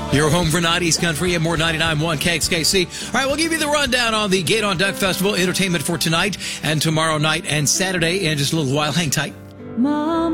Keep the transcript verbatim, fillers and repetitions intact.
Your home for nineties country and more ninety-nine point one K X K C. All right, we'll give you the rundown on the Gate on Duck Festival entertainment for tonight and tomorrow night and Saturday in just a little while. Hang tight. Mom.